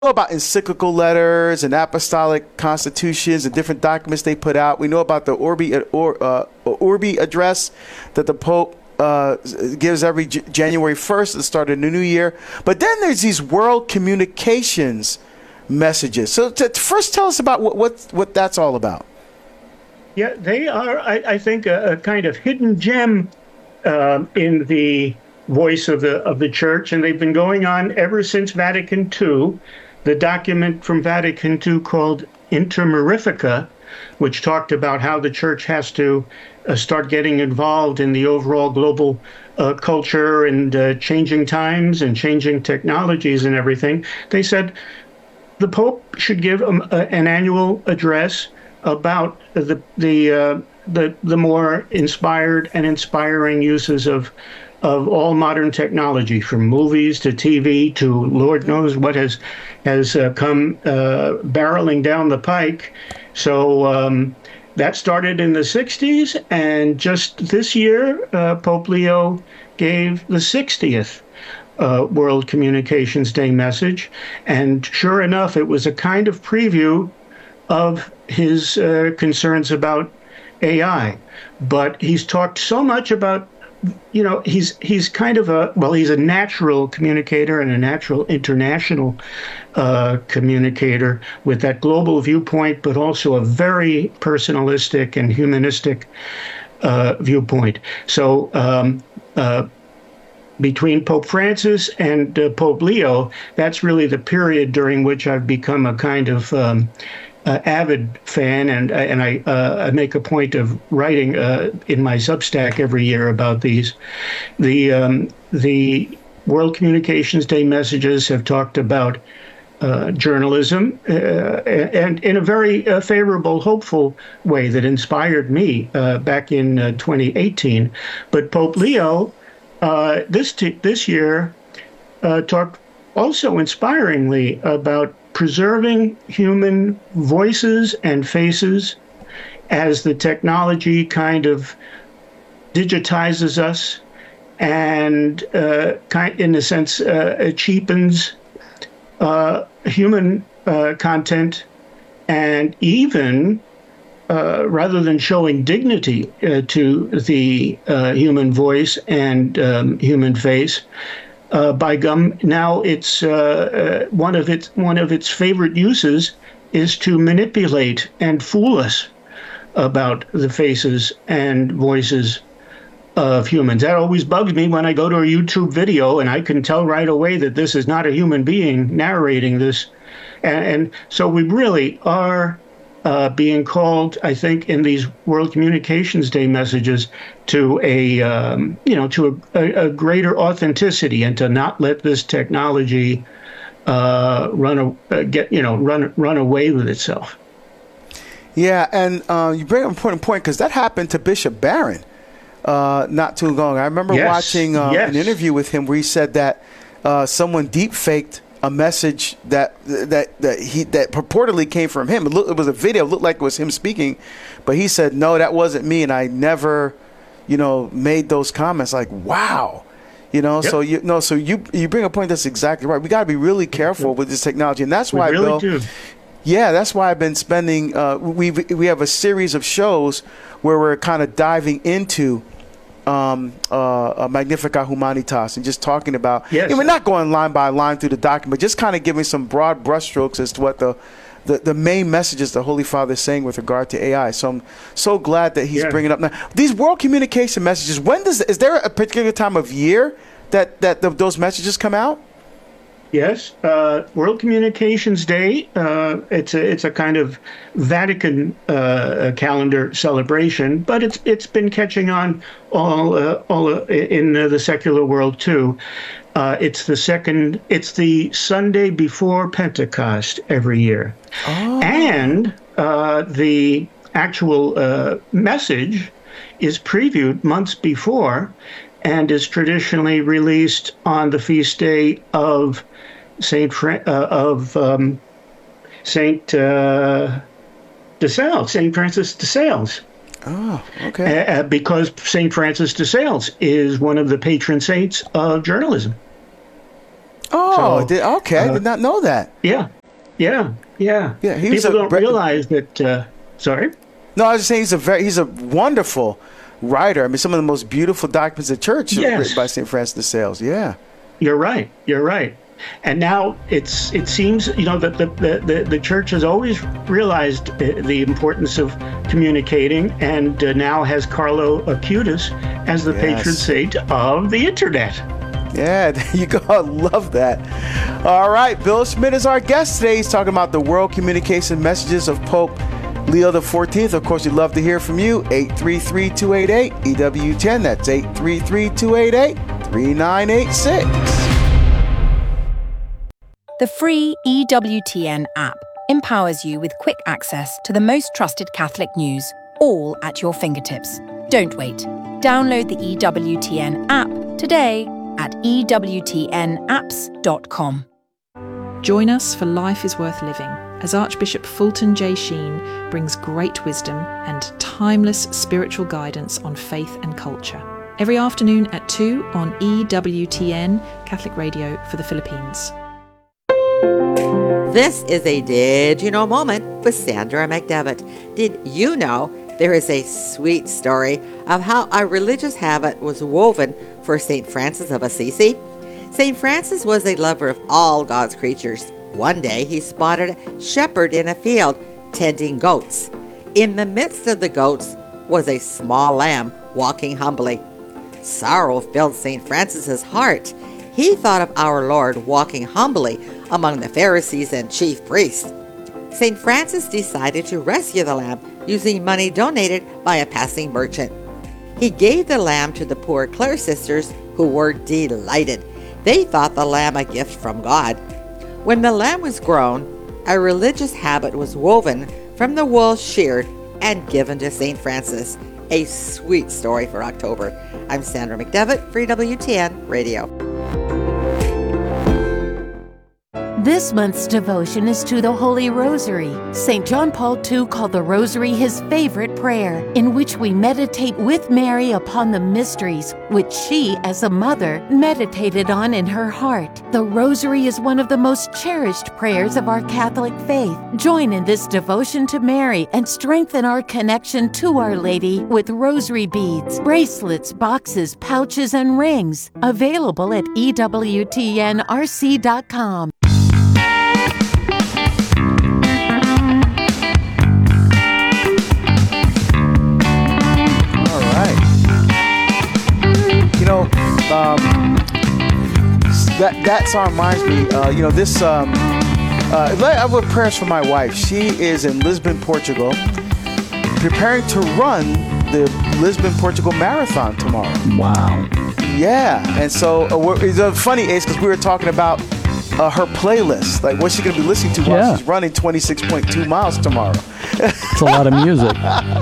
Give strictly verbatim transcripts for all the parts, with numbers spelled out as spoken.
about encyclical letters and apostolic constitutions and different documents they put out. We know about the Orbi or uh, Orbi address that the Pope uh, gives every J- January first at the start of the new year. But then there's these world communications messages. So to, first, tell us about what what, what that's all about. Yeah, they are, I, I think, a, a kind of hidden gem uh, in the voice of the of the church, and they've been going on ever since Vatican Two. The document from Vatican Two called Inter Mirifica, which talked about how the church has to uh, start getting involved in the overall global uh, culture and uh, changing times and changing technologies and everything. They said the Pope should give um, a, an annual address about the the uh, the the more inspired and inspiring uses of of all modern technology, from movies to T V to Lord knows what has has uh, come uh, barreling down the pike. So um, that started in the sixties, and just this year, uh, Pope Leo gave the sixtieth uh, World Communications Day message, and sure enough, it was a kind of preview of his uh, concerns about A I. But he's talked so much about, you know, he's he's kind of a, well, he's a natural communicator and a natural international uh, communicator with that global viewpoint, but also a very personalistic and humanistic uh, viewpoint. So um, uh, between Pope Francis and uh, Pope Leo, that's really the period during which I've become a kind of um, Uh, avid fan, and and I uh, I make a point of writing uh, in my Substack every year about these. The um, the World Communications Day messages have talked about uh, journalism, uh, and in a very uh, favorable, hopeful way that inspired me uh, back in uh, twenty eighteen. But Pope Leo uh, this t- this year uh, talked also inspiringly about preserving human voices and faces as the technology kind of digitizes us and, uh, kind, in a sense, uh, cheapens uh, human uh, content, and even uh, rather than showing dignity uh, to the uh, human voice and um, human face, Uh, by gum, now it's uh, uh, one of its one of its favorite uses is to manipulate and fool us about the faces and voices of humans. That always bugs me when I go to a YouTube video and I can tell right away that this is not a human being narrating this, and, and so we really are uh, being called, I think, in these World Communications Day messages to a, um, you know, to a, a, a greater authenticity, and to not let this technology uh, run, a, uh, get, you know, run, run away with itself. Yeah, and uh, you bring up an important point, because that happened to Bishop Barron uh, not too long. I remember yes. watching uh, yes. an interview with him where he said that uh, someone deep faked a message that that that he that purportedly came from him. It, looked, it was a video, it looked like it was him speaking, but he said, no, that wasn't me, and I never, you know, made those comments. Like, wow, you know. Yep. So you know, so you you bring a point that's exactly right. We got to be really careful with this technology, and that's we why, really Bill. Do. Yeah, that's why I've been spending. Uh, we we have a series of shows where we're kind of diving into Um, uh, Magnificat Humanitas, and just talking about, yes. and we're not going line by line through the document, just kind of giving some broad brushstrokes as to what the, the, the main messages the Holy Father is saying with regard to A I. So I'm so glad that he's yeah. bringing up now these world communication messages. When does is there a particular time of year that that the, those messages come out? Yes, uh, World Communications Day. Uh, it's a it's a kind of Vatican uh, calendar celebration, but it's it's been catching on all uh, all uh, in uh, the secular world too. Uh, it's the second. It's the Sunday before Pentecost every year, oh. and uh, the actual uh, message is previewed months before, and is traditionally released on the feast day of Saint Fra- uh, of um, Saint uh, de Sales, Saint Francis de Sales. Oh, okay. Uh, because Saint Francis de Sales is one of the patron saints of journalism. Oh, So, did, okay. I uh, did not know that. Yeah, yeah, yeah. Yeah, he was People a don't bre- realize that. Uh, sorry. No, I was just saying he's a very he's a wonderful writer. I mean, some of the most beautiful documents of church are Yes. written by Saint Francis de Sales. Yeah. You're right. You're right. And now it's it seems you know that the the, the, the church has always realized uh, the importance of communicating, and uh, now has Carlo Acutis as the Yes. patron saint of the internet. Yeah, there you go. I love that. All right, Bill Schmidt is our guest today. He's talking about the world communication messages of Pope Leo the fourteenth. Of course, we'd love to hear from you. eight three three, two eight eight, E W ten. That's eight three three, two eight eight, three nine eight six. The free E W T N app empowers you with quick access to the most trusted Catholic news, all at your fingertips. Don't wait. Download the E W T N app today at e w t n apps dot com. Join us for Life is Worth Living as Archbishop Fulton J. Sheen brings great wisdom and timeless spiritual guidance on faith and culture. Every afternoon at two on E W T N, Catholic Radio for the Philippines. This is a Did You Know moment with Sandra McDevitt. Did you know there is a sweet story of how a religious habit was woven for Saint Francis of Assisi? Saint Francis was a lover of all God's creatures. One day he spotted a shepherd in a field tending goats. In the midst of the goats was a small lamb walking humbly. Sorrow filled Saint Francis's heart. He thought of our Lord walking humbly among the Pharisees and chief priests. Saint Francis decided to rescue the lamb using money donated by a passing merchant. He gave the lamb to the poor Clare sisters, who were delighted. They thought the lamb a gift from God. When the lamb was grown, a religious habit was woven from the wool sheared and given to Saint Francis. A sweet story for October. I'm Sandra McDevitt for E W T N Radio. This month's devotion is to the Holy Rosary. Saint John Paul the Second called the Rosary his favorite prayer, in which we meditate with Mary upon the mysteries which she, as a mother, meditated on in her heart. The Rosary is one of the most cherished prayers of our Catholic faith. Join in this devotion to Mary and strengthen our connection to Our Lady with rosary beads, bracelets, boxes, pouches, and rings. Available at E W T N R C dot com. You know, um, that that song reminds me. Uh, you know, this. Um, uh, I have prayers for my wife. She is in Lisbon, Portugal, preparing to run the Lisbon, Portugal Marathon tomorrow. Wow. Yeah, and so uh, we're, it's uh, funny, Ace, because we were talking about uh, her playlist, like what's she going to be listening to while Yeah. she's running twenty-six point two miles tomorrow. It's a lot of music.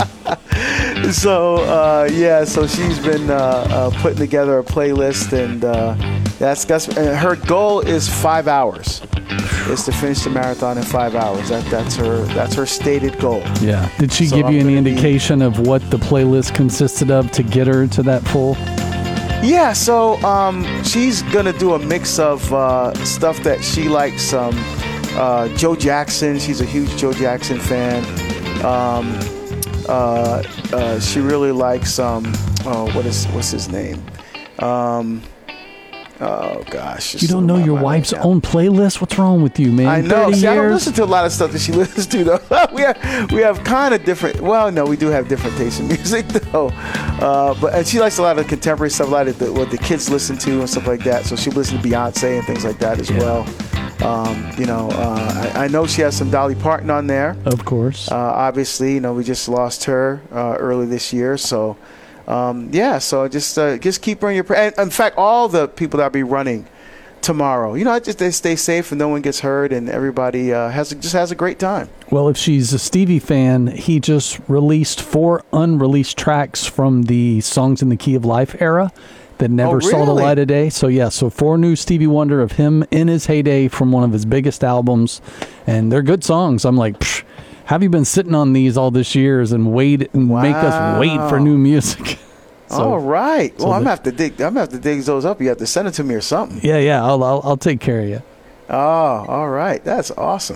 So uh, yeah, so she's been uh, uh, putting together a playlist, and uh, that's that's uh, her goal is five hours. Is to finish the marathon in five hours. That that's her that's her stated goal. Yeah. Did she So give I'm you any gonna be- indication of what the playlist consisted of to get her to that full? Yeah, so um, she's gonna do a mix of uh, stuff that she likes. Um, uh, Joe Jackson, she's a huge Joe Jackson fan. Um, uh, uh, she really likes um, oh, what is what's his name? Um, oh gosh, You don't know your wife's own playlist? What's wrong with you, man? I know. thirty See, I don't years? listen to a lot of stuff that she listens to, though. we have we have kind of different. Well, no, we do have different tastes in music, though. Uh, but and she likes a lot of contemporary stuff, a lot of the, what the kids listen to and stuff like that. So she listens to Beyonce and things like that as Yeah. well. Um, you know, uh, I, I know she has some Dolly Parton on there. Of course. Uh, obviously, you know, we just lost her uh, early this year, so um, yeah. So just uh, just keep her in your prayer. And in fact, all the people that'll be running tomorrow, you know, I just they stay safe and no one gets hurt, and everybody uh, has a, just has a great time. Well, if she's a Stevie fan, he just released four unreleased tracks from the Songs in the Key of Life era that never Oh, saw the really? light of day. So, yeah, so four new Stevie Wonder of him in his heyday from one of his biggest albums. And they're good songs. I'm like, Psh, have you been sitting on these all this years and wait and make us wait for Wow. new music? So, all right. Well, so I'm the- gonna have to dig. I'm gonna have to dig those up. You have to send it to me or something. Yeah, yeah. I'll I'll, I'll take care of you. Oh, all right. That's awesome.